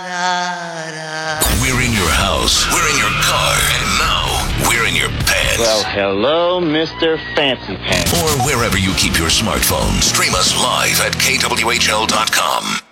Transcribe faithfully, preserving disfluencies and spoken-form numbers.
We're in your house, we're in your car, and now we're in your pants. Well, hello, Mister Fancy Pants. Or wherever you keep your smartphone. Stream us live at K W H L dot com.